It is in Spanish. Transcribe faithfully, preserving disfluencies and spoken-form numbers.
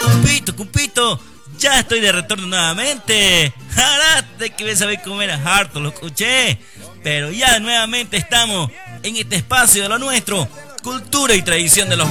Cumpito, Cumpito, ya estoy de retorno nuevamente. Jaraste que me sabés comer a harto, lo escuché. Pero ya nuevamente estamos en este espacio de lo nuestro, cultura y tradición de los